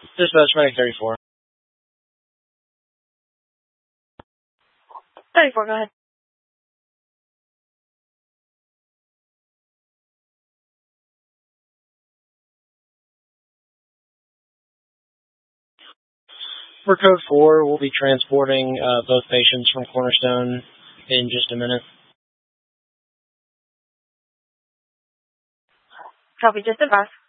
Dispatch Medic 34. 34, go ahead. For code 4, we'll be transporting both patients from Cornerstone in just a minute. Copy, just advise.